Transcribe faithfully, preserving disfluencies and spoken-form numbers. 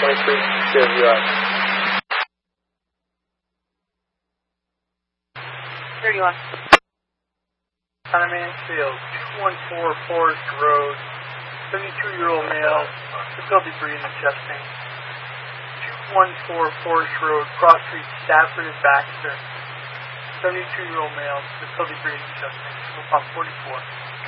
twenty-three, zero U S. thirty-one. Connor Mansfield, two one four Forest Road, seventy-two-year-old male, difficulty breathing and chest pain. two one four Forest Road, Cross Street, Stafford and Baxter, seventy-two-year-old male, difficulty breathing and chest pain. Pump forty-four.